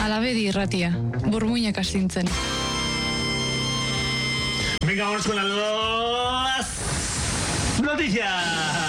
Alabedi irratia, burmuinak astintzen. Venga, vamos con las noticias.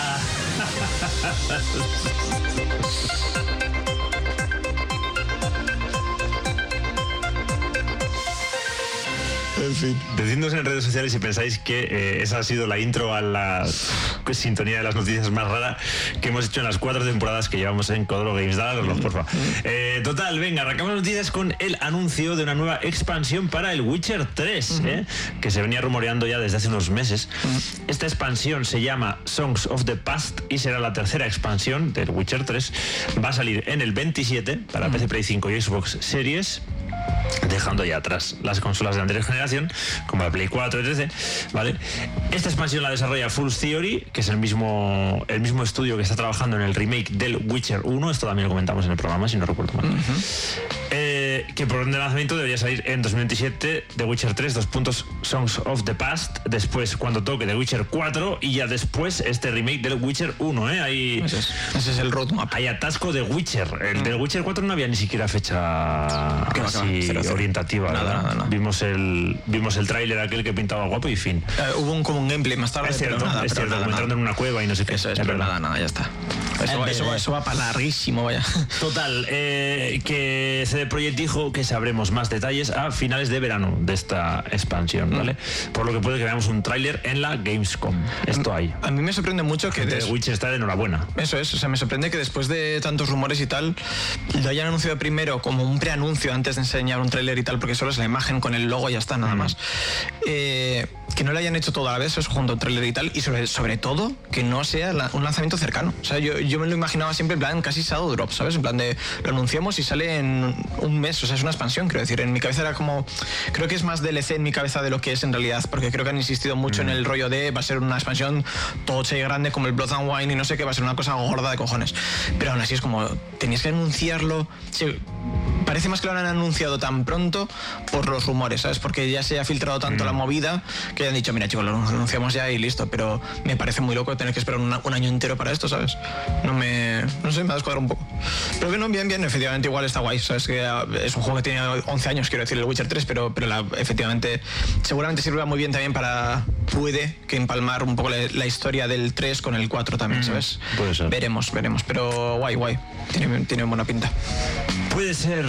En fin. Decidnos en redes sociales si pensáis que esa ha sido la intro a la sintonía de las noticias más rara que hemos hecho en las 4 temporadas que llevamos en Codro Games. Dadoslo, porfa. Total, venga, arrancamos las noticias con el anuncio de una nueva expansión para el Witcher 3, que se venía rumoreando ya desde hace unos meses. Esta expansión se llama Songs of the Past y será la tercera expansión del Witcher 3. Va a salir en el 27 para PC, Play 5 y Xbox Series, dejando ya atrás las consolas de anterior generación, como la Play 4, etc. ¿Vale? Esta expansión la desarrolla Fool's Theory, que es el mismo estudio que está trabajando en el remake del Witcher 1. Esto también lo comentamos en el programa, si no recuerdo mal. Que por orden de lanzamiento debería salir en 2027 The Witcher 3, Songs of the Past, después cuando toque The Witcher 4 y ya después este remake del Witcher 1. Ahí, ese es el roadmap. Hay atasco de Witcher. El del Witcher 4 no había ni siquiera fecha orientativa. Nada. Vimos el tráiler aquel que pintaba guapo y fin. Hubo como un gameplay más tarde. Es cierto, como entrando en una cueva y no sé qué. Eso es, pero nada, ya está. Eso va para larguísimo, vaya. Total, que CD Projekt dijo que sabremos más detalles a finales de verano de esta expansión, ¿vale? Por lo que puede que veamos un tráiler en la Gamescom. Esto hay. A mí me sorprende mucho que The Witcher está de enhorabuena. Eso es, o sea, me sorprende que después de tantos rumores y tal, lo hayan anunciado primero como un preanuncio antes de enseñar un tráiler y tal, porque solo es la imagen con el logo y ya está, nada más. Que no lo hayan hecho todo a la vez, eso junto a un tráiler y tal, y sobre todo que no sea un lanzamiento cercano. O sea, yo me lo imaginaba siempre en plan casi shadow drop, ¿sabes? En plan de lo anunciamos y sale en un mes, o sea, es una expansión, quiero decir. En mi cabeza era como, creo que es más DLC en mi cabeza de lo que es en realidad, porque creo que han insistido mucho en el rollo de va a ser una expansión tocha y grande como el Blood and Wine y no sé qué, va a ser una cosa gorda de cojones. Pero aún así es como, tenías que anunciarlo. Sí, parece más que lo han anunciado tan pronto por los rumores, ¿sabes? Porque ya se ha filtrado tanto la movida que han dicho, mira chicos, lo anunciamos ya y listo. Pero me parece muy loco tener que esperar un año entero para esto, ¿sabes? No sé, me ha descuadrado un poco. Pero que no, bien, efectivamente igual está guay, ¿sabes? Que es un juego que tiene 11 años, quiero decir, el Witcher 3, pero efectivamente seguramente sirve muy bien también para, puede que empalmar un poco la historia del 3 con el 4 también, ¿sabes? Puede ser. Veremos, pero guay. Tiene buena pinta. Puede ser,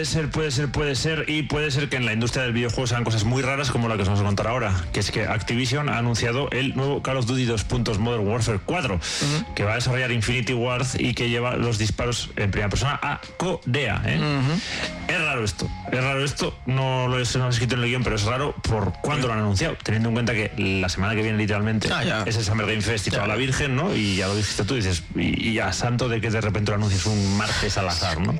y puede ser que en la industria del videojuego sean cosas muy raras como la que os vamos a contar ahora, que es que Activision ha anunciado el nuevo Call of Duty Modern Warfare 4, que va a desarrollar Infinity Ward y que lleva los disparos en primera persona a Corea. Es raro esto, no lo he escrito en el guión, pero es raro por cuándo lo han anunciado, teniendo en cuenta que la semana que viene literalmente es el Summer Game Fest y toda la Virgen, ¿no? Y ya lo dijiste tú, dices, y a santo de que de repente lo anuncies un martes al azar, ¿no?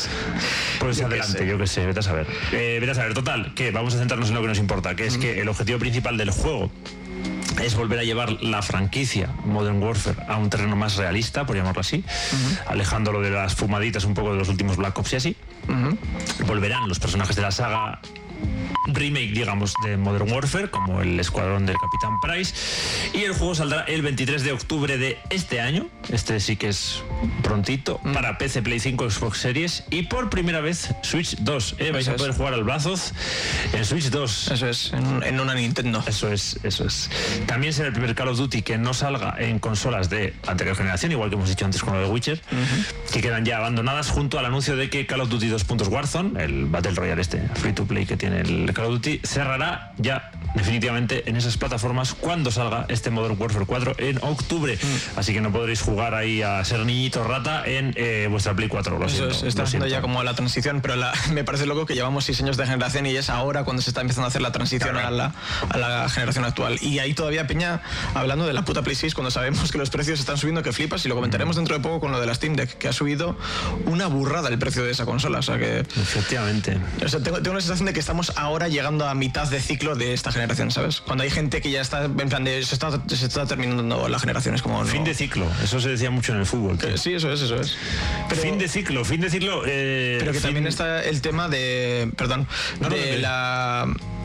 Pues adelante, yo qué sé, vete a saber. Total, que vamos a centrarnos en lo que nos importa, que es que el objetivo principal del juego es volver a llevar la franquicia Modern Warfare a un terreno más realista, por llamarlo así, alejándolo de las fumaditas un poco de los últimos Black Ops y así. Volverán los personajes de la saga remake, digamos, de Modern Warfare, como el escuadrón del Capitán Price, y el juego saldrá el 23 de octubre de este año. Este sí que es prontito, para PC, Play 5, Xbox Series y por primera vez Switch 2. Vais a poder jugar al Brazos en Switch 2. Eso es, en una Nintendo. Eso es. También será el primer Call of Duty que no salga en consolas de anterior generación, igual que hemos dicho antes con lo de Witcher, que quedan ya abandonadas, junto al anuncio de que Call of Duty 2. Warzone, el Battle Royale free to play que tiene el Call of Duty, cerrará ya definitivamente en esas plataformas cuando salga este Modern Warfare 4 en octubre. Así que no podréis jugar ahí a ser niñito rata en vuestra Play 4. Está haciendo ya como la transición, pero me parece loco que llevamos 6 años de generación y es ahora cuando se está empezando a hacer la transición a la generación actual. Y ahí todavía Peña hablando de la puta Play 6 cuando sabemos que los precios están subiendo que flipas, y lo comentaremos dentro de poco con lo de la Steam Deck, que ha subido una burrada el precio de esa consola. O sea que... Efectivamente. O sea, tengo una sensación de que estamos ahora llegando a mitad de ciclo de esta generación, ¿sabes? Cuando hay gente que ya está en plan de se está terminando la generación, es como... Fin de ciclo, eso se decía mucho en el fútbol. Sí, eso es. Pero, fin de ciclo. Pero que también está el tema de... Perdón.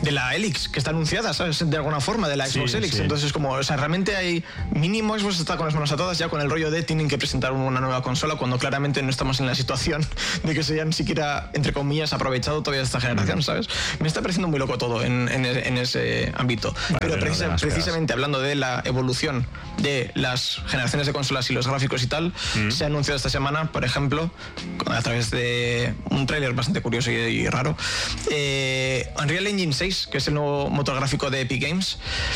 de la Helix, que está anunciada, ¿sabes? De alguna forma, de la Xbox Helix. Sí. Entonces es como, o sea, realmente hay mínimo Xbox está con las manos atadas ya con el rollo de tienen que presentar una nueva consola cuando claramente no estamos en la situación de que se hayan siquiera, entre comillas, aprovechado todavía esta generación, ¿sabes? Me está pareciendo muy loco todo en ese ámbito. Pero precisamente hablando de la evolución de las generaciones de consolas y los gráficos y tal, se ha anunciado esta semana, por ejemplo, a través de un tráiler bastante curioso y raro, Unreal Engine 6, que es el nuevo motor gráfico de Epic Games,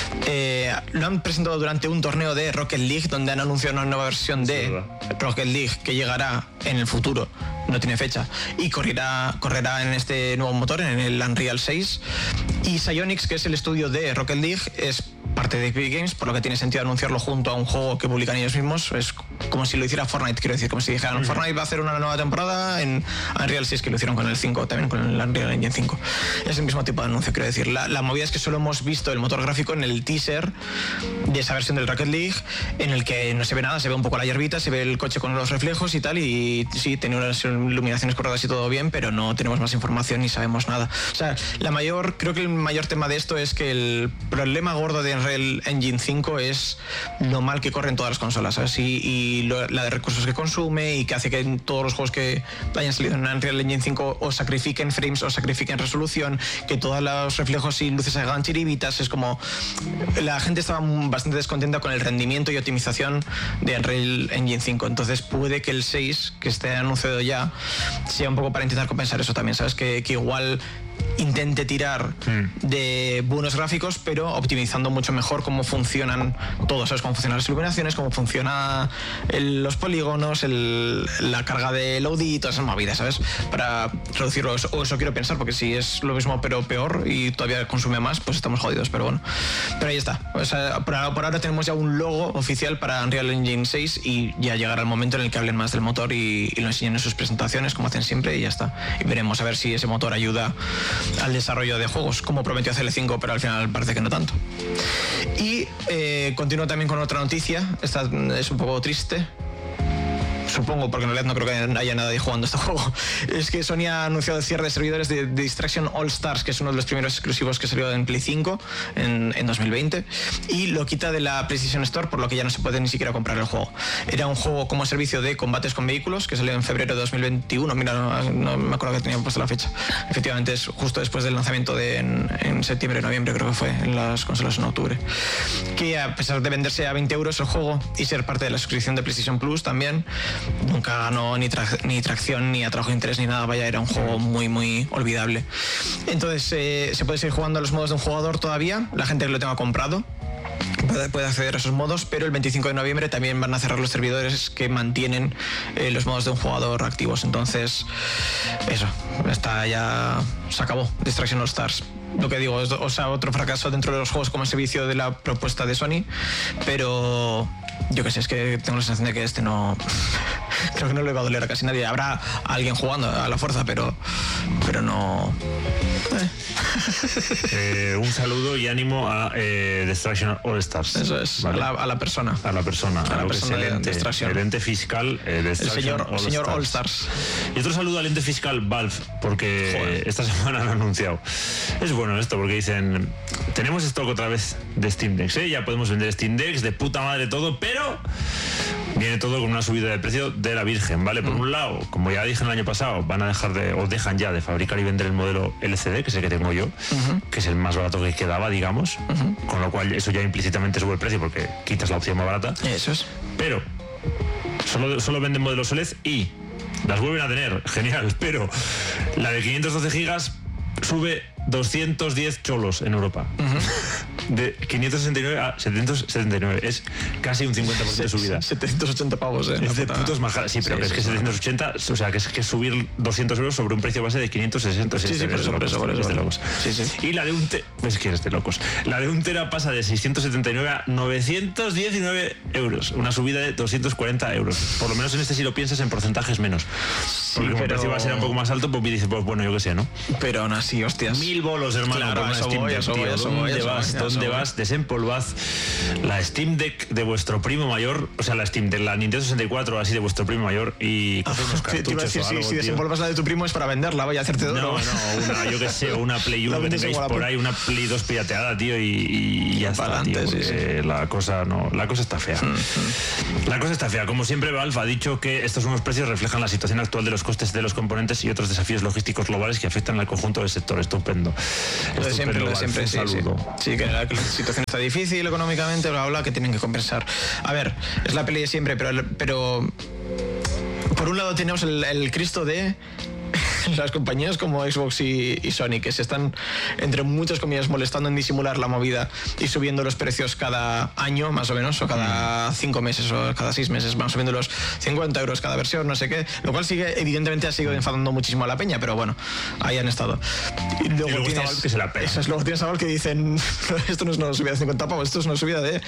lo han presentado durante un torneo de Rocket League, donde han anunciado una nueva versión de Rocket League que llegará en el futuro, no tiene fecha, y correrá en este nuevo motor, en el Unreal 6. Y Psyonix, que es el estudio de Rocket League, es parte de Epic Games, por lo que tiene sentido anunciarlo junto a un juego que publican ellos mismos. Es como si lo hiciera Fortnite, quiero decir, como si dijeran Fortnite va a hacer una nueva temporada en Unreal 6, que lo hicieron con el 5, también con el Unreal Engine 5. Es el mismo tipo de anuncio, quiero decir. La movida es que solo hemos visto el motor gráfico en el teaser de esa versión del Rocket League, en el que no se ve nada, se ve un poco la hierbita, se ve el coche con los reflejos y tal, y sí, tiene unas iluminaciones correctas y todo bien, pero no tenemos más información ni sabemos nada. O sea, creo que el mayor tema de esto es que el problema gordo de Unreal Engine 5 es lo mal que corren todas las consolas, ¿sabes? Y la de recursos que consume, y que hace que todos los juegos que hayan salido en Unreal Engine 5 o sacrifiquen frames o sacrifiquen resolución, que todos los reflejos y luces se hagan chiribitas. Es como, la gente estaba bastante descontenta con el rendimiento y optimización de Unreal Engine 5, entonces puede que el 6, que esté anunciado ya, sea un poco para intentar compensar eso también, ¿sabes? Que igual intente tirar de buenos gráficos, pero optimizando mucho mejor cómo funcionan todos, ¿sabes? Cómo funcionan las iluminaciones, cómo funciona los polígonos, la carga de load y todas esas movidas, ¿sabes? Para reducirlo, o eso quiero pensar, porque si es lo mismo pero peor y todavía consume más, pues estamos jodidos, pero bueno. Pero ahí está. O sea, por ahora tenemos ya un logo oficial para Unreal Engine 6 y ya llegará el momento en el que hablen más del motor y lo enseñen en sus presentaciones, como hacen siempre, y ya está. Y veremos a ver si ese motor ayuda al desarrollo de juegos, como prometió CL5, pero al final parece que no tanto. Y continúo también con otra noticia. Esta es un poco triste, supongo, porque en realidad no creo que haya nadie jugando este juego. Es que Sony ha anunciado el cierre de servidores de Distraction All Stars, que es uno de los primeros exclusivos que salió en Play 5 en 2020, y lo quita de la PlayStation Store, por lo que ya no se puede ni siquiera comprar el juego. Era un juego como servicio de combates con vehículos que salió en febrero de 2021. Mira, no me acuerdo que tenía puesta la fecha. Efectivamente es justo después del lanzamiento en septiembre, noviembre creo que fue, en las consolas en octubre. Que a pesar de venderse a 20 euros el juego y ser parte de la suscripción de PlayStation Plus también, nunca ganó ni tracción, ni atrajo interés, ni nada. Vaya, era un juego muy, muy olvidable. Entonces, se puede seguir jugando a los modos de un jugador todavía. La gente que lo tenga comprado puede acceder a esos modos, pero el 25 de noviembre también van a cerrar los servidores que mantienen los modos de un jugador activos. Entonces, eso, ya se acabó Distraction All Stars. Lo que digo, o sea, otro fracaso dentro de los juegos como servicio de la propuesta de Sony, pero yo qué sé, es que tengo la sensación de que este no... creo que no le va a doler a casi nadie. Habrá alguien jugando a la fuerza, pero no... un saludo y ánimo a Distraction All Stars. Eso es, ¿vale? a la persona. A la persona de Distraction. El ente fiscal de el señor All Stars. Y otro saludo al ente fiscal Valve, porque esta semana han anunciado. Es bueno esto, porque dicen, tenemos stock otra vez de Steam Decks, ya podemos vender Steam Decks de puta madre todo, pero viene todo con una subida de precio de la Virgen, ¿vale? Por un lado, como ya dije el año pasado, van a dejan ya de fabricar y vender el modelo LCD, que es el que tengo yo, que es el más barato que quedaba, digamos, con lo cual eso ya implícitamente sube el precio porque quitas la opción más barata. Eso es. Pero solo venden modelos OLED y las vuelven a tener, genial, pero la de 512 gigas sube 210 cholos en Europa. De 569 a 779. Es casi un 50% de subida. 780 pavos, Es de putos majadas. Sí, pero es que 780, o sea, que es subir 200 euros sobre un precio base de 560. Sí, por eso. Es de locos. Sí. Y la de un es que eres de locos. La de un tera pasa de 679 a 919 euros. Una subida de 240 euros. Por lo menos en este, si lo piensas, en porcentajes menos. Porque como el precio va a ser un poco más alto, pues dices, pues bueno, yo qué sé, ¿no? Pero aún así, hostias. 1000 bolos, hermano. Claro, por una eso Steam voy, Deck, eso tío. voy. ¿Dónde dónde vas, desempolvad la Steam Deck de vuestro primo mayor, o sea, la Steam de la Nintendo 64, así de vuestro primo mayor, y coge unos cartuchos. Te iba a decir, o algo, si desempolvas la de tu primo es para venderla, vaya a hacerte oro. No, yo que sé, una Play 1 que tengáis por ahí, una Play 2 pirateada, tío, y ya está, tío, porque la cosa está fea. La cosa está fea. Como siempre, Valve ha dicho que estos nuevos precios reflejan la situación actual de los costes de los componentes y otros desafíos logísticos globales que afectan al conjunto del sector. Estupendo. Lo de siempre, sí. Sí, que la situación está difícil económicamente, bla, bla, que tienen que compensar. A ver, es la peli de siempre, pero por un lado tenemos el Cristo de las compañías como Xbox y Sony, que se están, entre muchas comillas, molestando en disimular la movida y subiendo los precios cada año, más o menos, o cada 5 meses o cada 6 meses, van subiendo los 50 euros cada versión, no sé qué, lo cual evidentemente ha seguido enfadando muchísimo a la peña, pero bueno, ahí han estado. Y luego tienes, que se la pega. Luego tienes a Valve que dicen, esto no es una subida de 50 pavos, esto es una subida de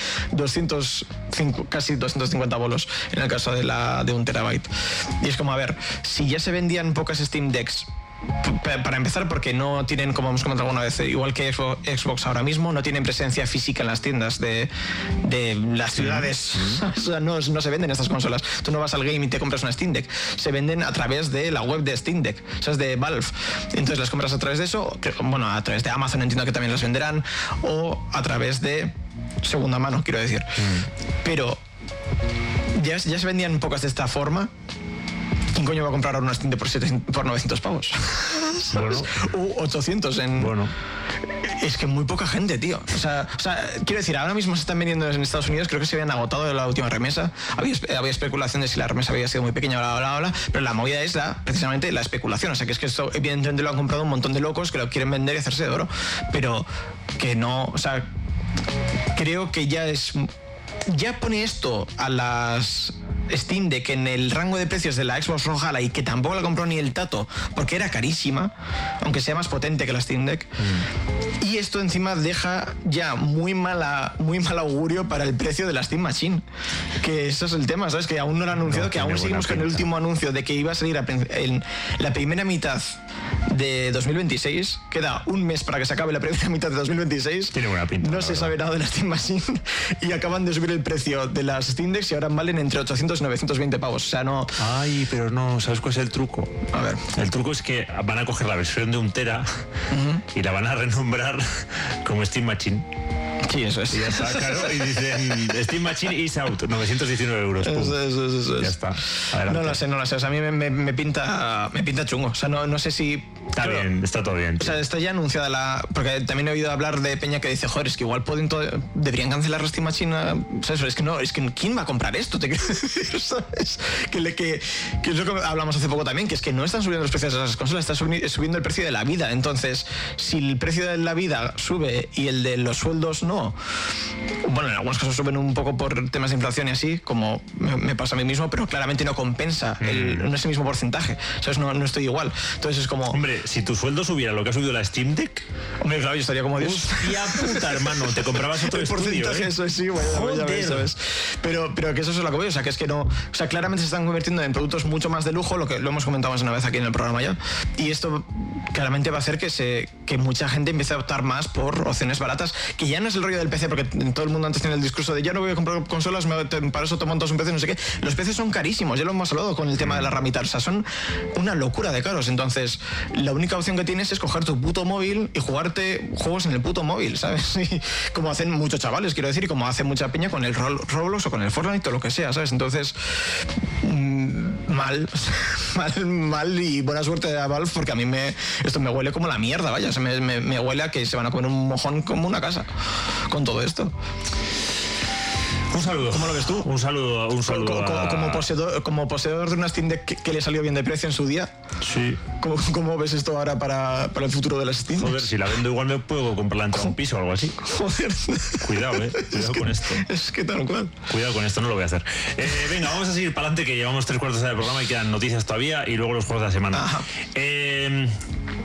casi 250 bolos, en el caso de 1 terabyte. Y es como, a ver, si ya se vendían pocas Steam Decks, para empezar, porque no tienen, como hemos comentado alguna vez, igual que Xbox ahora mismo, no tienen presencia física en las tiendas de las ciudades. O sea, no se venden estas consolas. Tú no vas al game y te compras una Steam Deck. Se venden a través de la web de Steam Deck, o sea, es de Valve. Entonces las compras a través de eso, bueno, a través de Amazon entiendo que también las venderán, o a través de segunda mano, quiero decir. Pero ya se vendían pocas de esta forma. ¿Quién coño va a comprar ahora una Steam por 900 pavos? Bueno. U 800 en... Bueno. Es que muy poca gente, tío. O sea, quiero decir, ahora mismo se están vendiendo en Estados Unidos, creo que se habían agotado la última remesa. Había especulación de si la remesa había sido muy pequeña, bla, pero la movida es precisamente la especulación. O sea, que es que esto evidentemente lo han comprado un montón de locos que lo quieren vender y hacerse de oro. Pero que no, o sea, creo que ya pone esto a las Steam Deck en el rango de precios de la Xbox Rojala y que tampoco la compró ni el Tato porque era carísima, aunque sea más potente que la Steam Deck. Y esto encima deja ya muy mal augurio para el precio de la Steam Machine, que eso es el tema, ¿sabes? Que aún no lo han anunciado, que aún seguimos con el último anuncio de que iba a salir en la primera mitad de 2026. Queda un mes para que se acabe la primera mitad de 2026. Tiene buena pinta. No se sabe nada de la Steam Machine y acaban de subir el precio de las Steam Decks y ahora valen entre 800 y 920 pavos. O sea, no... Ay, pero no, ¿sabes cuál es el truco? A ver. El truco es que van a coger la versión de 1 tera y la van a renombrar como Steam Machine. Sí, eso es. Y ya está, claro, y dicen Steam Machine is out, 919 euros. Eso. Ya está. Adelante. No lo sé. O sea, a mí me pinta chungo. O sea, no sé si... Está bien, está todo bien. Tío. O sea, está ya anunciada porque también he oído hablar de peña que dice, joder, es que igual deberían cancelar la Steam Machine. ¿Sabes? Es que ¿quién va a comprar esto? ¿Te quiero decir? ¿Sabes? Que es lo que hablamos hace poco también, que es que no están subiendo los precios de las consolas, están subiendo el precio de la vida. Entonces, si el precio de la vida sube y el de los sueldos no, bueno, en algunos casos suben un poco por temas de inflación y así, como me pasa a mí mismo, pero claramente no compensa no es el mismo porcentaje, ¿sabes? No estoy igual. Entonces es como... Hombre, si tu sueldo subiera lo que ha subido la Steam Deck... Hombre, claro, yo estaría como Dios. Hostia puta, hermano, te comprabas otro el porcentaje, eso sí, bueno, ya ves, ¿sabes? Pero que eso es lo que voy, o sea, que es que no... O sea, claramente se están convirtiendo en productos mucho más de lujo, lo que lo hemos comentado más una vez aquí en el programa ya, y esto claramente va a hacer que mucha gente empiece a optar más por opciones baratas, que ya no es el rollo del PC, porque todo el mundo antes tiene el discurso de ya no voy a comprar consolas, para eso te montas un PC, no sé qué. Los PCs son carísimos, ya lo hemos hablado con el tema de la ramita, o sea, son una locura de caros. Entonces, la única opción que tienes es coger tu puto móvil y jugarte juegos en el puto móvil, ¿sabes? Y como hacen muchos chavales, quiero decir, y como hace mucha peña con el Roblox o con el Fortnite o lo que sea, ¿sabes? Entonces, mal y buena suerte a Valve, porque a mí esto me huele como la mierda, vaya, o sea, me huele a que se van a comer un mojón como una casa con todo esto. Un saludo. ¿Cómo lo ves tú? Un saludo. Como poseedor de una Steam Deck que le salió bien de precio en su día. Sí. ¿Cómo ves esto ahora para el futuro de las Steam Decks? Joder, si la vendo igual me puedo comprarla en un piso o algo así. Joder. Cuidado, cuidado con esto. Es que tal cual. Cuidado con esto, no lo voy a hacer. Venga, vamos a seguir para adelante, que llevamos 3/4 del programa y quedan noticias todavía y luego los juegos de la semana.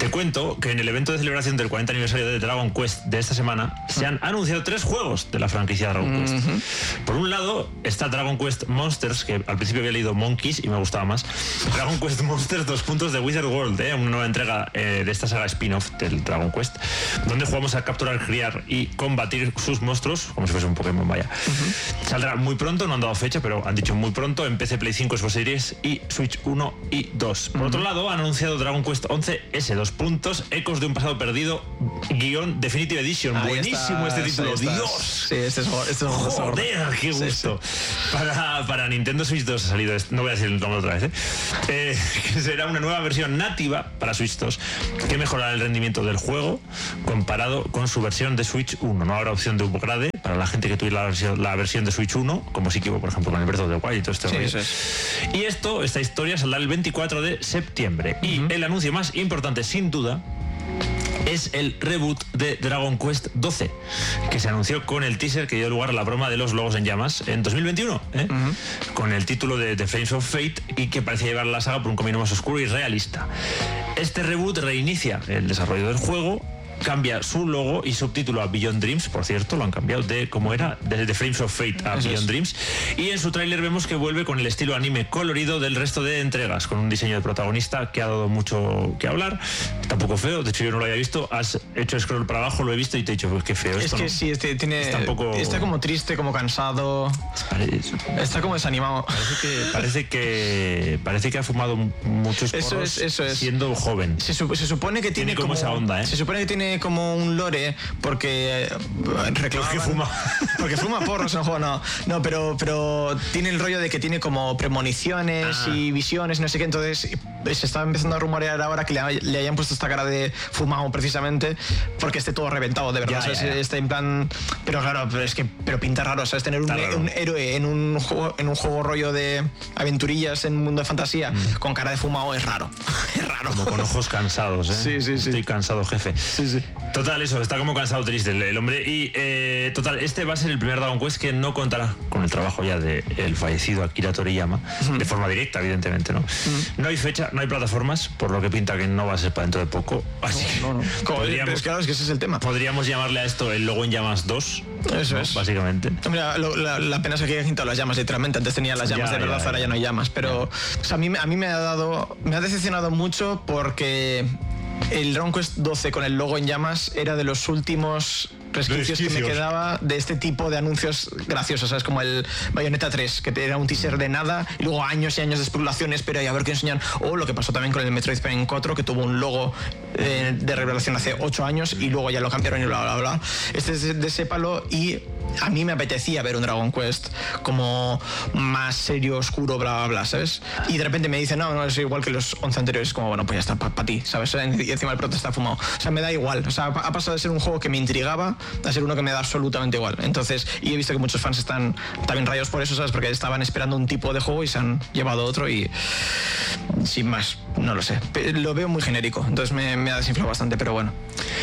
Te cuento que en el evento de celebración del 40 aniversario de Dragon Quest de esta semana se han anunciado 3 juegos de la franquicia Dragon Quest. Por un lado está Dragon Quest Monsters, que al principio había leído Monkeys y me gustaba más. Dragon Quest Monsters 2 puntos de Wizard World, una nueva entrega de esta saga spin-off del Dragon Quest, donde jugamos a capturar, criar y combatir sus monstruos, como si fuese un Pokémon, vaya. Saldrá muy pronto, no han dado fecha, pero han dicho muy pronto, en PC, Play 5, Xbox Series y Switch 1 y 2. Por otro lado, han anunciado Dragon Quest 11S, 2 puntos, Ecos de un pasado perdido, -- Definitive Edition. Ahí buenísimo está, este título, sí, Dios. Sí, este es Joder, qué gusto. Sí. Para Nintendo Switch 2 ha salido, no voy a decir el nombre otra vez, que será una nueva versión nativa para Switch 2 que mejorará el rendimiento del juego comparado con su versión de Switch 1. No habrá opción de upgrade para la gente que tuviera la versión de Switch 1, como si equivoco, por ejemplo, con el Breath of the Wild y todo este rollo. Y esta historia saldrá el 24 de septiembre. Y el anuncio más importante, sin duda, es el reboot de Dragon Quest 12, que se anunció con el teaser que dio lugar a la broma de los logos en llamas en 2021, con el título de The Flames of Fate, y que parecía llevar la saga por un camino más oscuro y realista. Este reboot reinicia el desarrollo del juego, cambia su logo y subtítulo a Beyond Dreams, por cierto, lo han cambiado de como era, de The Flames of Fate a Beyond Dreams, y en su tráiler vemos que vuelve con el estilo anime colorido del resto de entregas, con un diseño de protagonista que ha dado mucho que hablar, tampoco feo, de hecho yo no lo había visto, has hecho scroll para abajo, lo he visto y te he dicho, pues qué feo esto. Es que sí, está como triste, como cansado, está como desanimado. Parece que ha fumado muchos porros eso es. siendo joven. Se supone que tiene como esa onda, Se supone que tiene como un lore porque porque fuma porros en el juego, no, pero tiene el rollo de que tiene como premoniciones y visiones, no sé qué, entonces se está empezando a rumorear ahora que le hayan puesto esta cara de fumado precisamente porque esté todo reventado, de verdad. Está en plan, pero claro, pero pinta raro, ¿sabes? Tener un héroe en un juego rollo de aventurillas en un mundo de fantasía con cara de fumado es raro. Es raro. Como con ojos cansados, ¿eh? Sí. Estoy cansado, jefe. Sí. Total, eso, está como cansado, triste el hombre. Y total, este va a ser el primer Dragon Quest que no contará con el trabajo ya del fallecido Akira Toriyama, de forma directa, evidentemente, ¿no? No hay fecha, no hay plataformas, por lo que pinta que no va a ser para dentro de poco. Así pero claro, es que ese es el tema. Podríamos llamarle a esto el logo en llamas 2. Eso es. Básicamente. Mira, la pena es que hayan quitado las llamas, literalmente. Antes tenía las llamas de verdad, ahora ya no hay llamas. Pero o sea, a mí me ha decepcionado mucho porque el Dragon Quest 12 con el logo en llamas era de los últimos resquicios que me quedaba de este tipo de anuncios graciosos, ¿sabes? Como el Bayonetta 3, que era un teaser de nada y luego años y años de especulaciones, pero a ver qué enseñan. O lo que pasó también con el Metroid Prime 4, que tuvo un logo de revelación hace 8 años y luego ya lo cambiaron y bla, bla, bla. Este es de ese palo y a mí me apetecía ver un Dragon Quest como más serio, oscuro, bla, bla, bla, ¿sabes? Y de repente me dicen, no, es igual que los 11 anteriores, como, bueno, pues ya está, para ti, ¿sabes? Y encima el prota está fumado. O sea, me da igual. O sea, ha pasado de ser un juego que me intrigaba a ser uno que me da absolutamente igual. Entonces, y he visto que muchos fans están también rayados por eso, ¿sabes? Porque estaban esperando un tipo de juego y se han llevado otro y sin más, no lo sé. Lo veo muy genérico, entonces me ha desinflado bastante, pero bueno.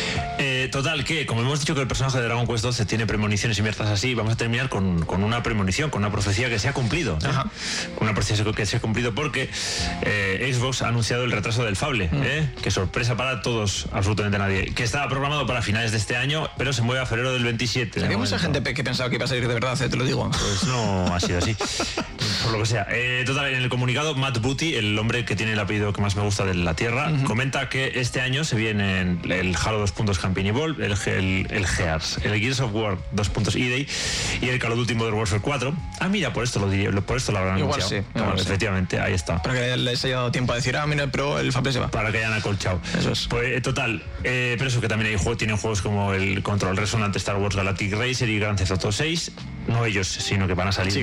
Total, que como hemos dicho que el personaje de Dragon Quest 12 tiene premoniciones y mierdas así, vamos a terminar con una premonición, con una profecía que se ha cumplido. Con una profecía que se ha cumplido porque Xbox ha anunciado el retraso del Fable, que sorpresa para todos, absolutamente nadie, que estaba programado para finales de este año, pero se mueve a febrero del 27. Había mucha gente que pensaba que iba a salir de verdad, te lo digo. Pues no ha sido así, por lo que sea. Total, en el comunicado, Matt Booty, el hombre que tiene el apellido que más me gusta de la Tierra, comenta que este año se viene el Halo 2. Campaign Evolved, el Gears, el Gears of War 2. EA y el Call of Duty Modern Warfare 4. Mira, por esto lo habrán igual anunciado. Sí, claro, efectivamente, ahí está. Para que les haya dado tiempo a decir, mira, pero el Fable se va. Para que hayan acolchado. Eso es. Pues total, pero eso que también tienen juegos como el Control Resonant, Star Wars Galactic Racer y Grand Theft Auto 6. No ellos, sino que van a salir. Sí,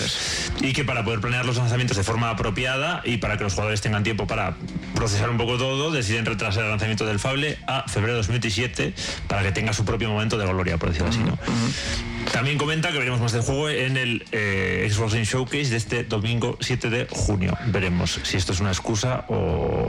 y que para poder planear los lanzamientos de forma apropiada y para que los jugadores tengan tiempo para procesar un poco todo, deciden retrasar el lanzamiento del Fable a febrero de 2027 para que tenga su propio momento de gloria, por decirlo así, ¿no? También comenta que veremos más del juego en el Xbox Game Showcase de este domingo 7 de junio. Veremos si esto es una excusa o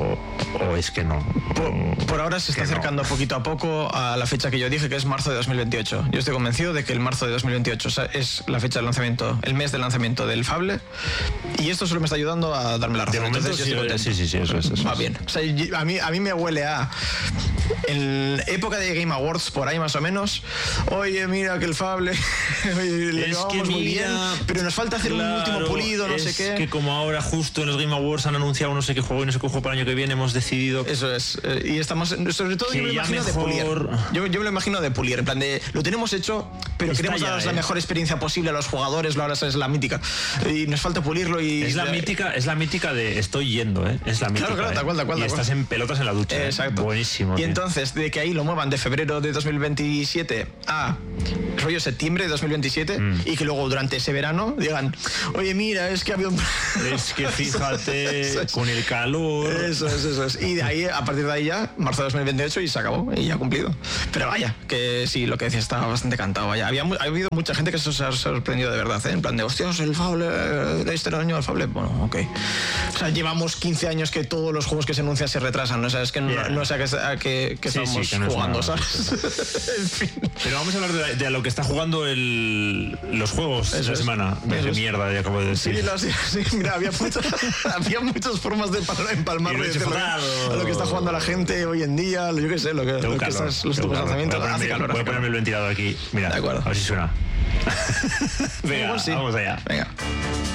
o es que no. Por ahora se está acercando poquito a poco a la fecha que yo dije, que es marzo de 2028. Yo estoy convencido de que el marzo de 2028 es la fecha de lanzamiento, el mes de lanzamiento del Fable, y esto solo me está ayudando a darme la razón. De momento, entonces, sí, eso es. Va bien. O sea, a mí me huele a, en época de Game Awards, por ahí más o menos, oye, mira que el Fable le llevamos muy bien, pero nos falta hacer un último pulido, no sé qué. Es que como ahora justo en los Game Awards han anunciado no sé qué juego y no sé qué juego para el año que viene, hemos decidido... Eso es. Y estamos, sobre todo, yo me lo imagino mejor... de pulir. Yo me lo imagino de pulir, en plan de, lo tenemos hecho, pero queremos dar la mejor experiencia posible a los jugadores, ahora es la mítica. Y nos falta pulirlo y... Es la mítica de estoy yendo, ¿eh? Es la mítica. Claro, tal cual. Y estás en pelotas en la ducha. Exacto. Buenísimo. Y entonces, de que ahí lo muevan de febrero de 2027 a rollo septiembre de 2027 y que luego durante ese verano digan, oye, mira, es que había un... Es que fíjate, con el calor... Eso es. Y de ahí, a partir de ahí ya, marzo de 2028 y se acabó, y ya cumplido. Pero vaya, que sí, lo que decía estaba bastante cantado, vaya. Ha habido mucha gente que se ha sorprendido de verdad, ¿eh? En plan de, hostias, el Fable, de este año el Fable, bueno, ok. O sea, llevamos 15 años que todos los juegos que se anuncian se retrasan, ¿no? O sea, es que no sé a qué estamos jugando, ¿sabes? En fin. Pero vamos a hablar de lo que está jugando los juegos esta semana. De mierda, ya acabo de decir. Sí, mira, había muchas formas de empalmarlo y decirlo a lo que está jugando la gente hoy en día, yo qué sé, los últimos lanzamientos. Voy a ponerme el ventilador aquí. Mira, de acuerdo. A ver si suena. Venga, vamos allá. Venga.